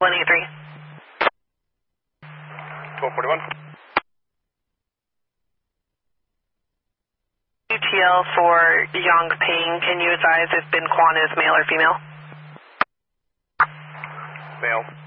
183. 1241. UTL for Yongping, can you advise if Bin Quan is male or female? Male.